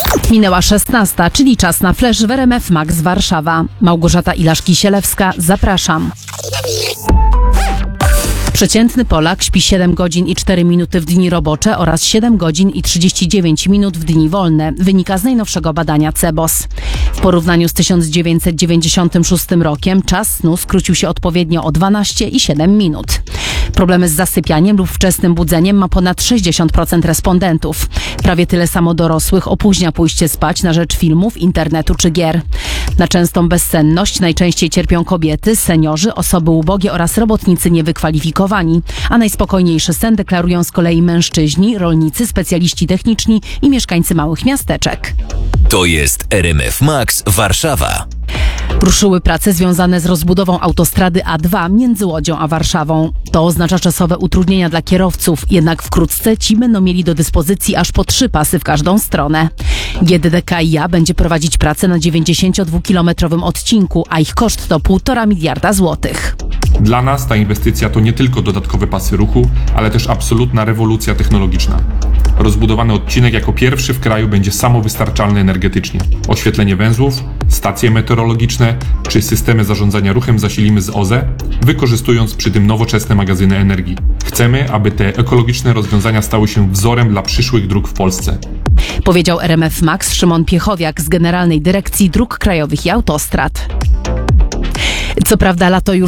Minęła 16, czyli czas na flash w RMF Max Warszawa. Małgorzata Ilaszki-Sielewska, zapraszam. Przeciętny Polak śpi 7 godzin i 4 minuty w dni robocze oraz 7 godzin i 39 minut w dni wolne, wynika z najnowszego badania CEBOS. W porównaniu z 1996 rokiem czas snu skrócił się odpowiednio o 12 i 7 minut. Problemy z zasypianiem lub wczesnym budzeniem ma ponad 60% respondentów. Prawie tyle samo dorosłych opóźnia pójście spać na rzecz filmów, internetu czy gier. Na częstą bezsenność najczęściej cierpią kobiety, seniorzy, osoby ubogie oraz robotnicy niewykwalifikowani, a najspokojniejszy sen deklarują z kolei mężczyźni, rolnicy, specjaliści techniczni i mieszkańcy małych miasteczek. To jest RMF Max Warszawa. Ruszyły prace związane z rozbudową autostrady A2 między Łodzią a Warszawą. To oznacza czasowe utrudnienia dla kierowców, jednak wkrótce ci będą mieli do dyspozycji aż po 3 pasy w każdą stronę. GDDKiA będzie prowadzić pracę na 92-kilometrowym odcinku, a ich koszt to 1,5 miliarda złotych. Dla nas ta inwestycja to nie tylko dodatkowe pasy ruchu, ale też absolutna rewolucja technologiczna. Rozbudowany odcinek jako pierwszy w kraju będzie samowystarczalny energetycznie. Oświetlenie węzłów, stacje meteorologiczne czy systemy zarządzania ruchem zasilimy z OZE, wykorzystując przy tym nowoczesne magazyny energii. Chcemy, aby te ekologiczne rozwiązania stały się wzorem dla przyszłych dróg w Polsce. Powiedział RMF Max Szymon Piechowiak z Generalnej Dyrekcji Dróg Krajowych i Autostrad. Co prawda lato już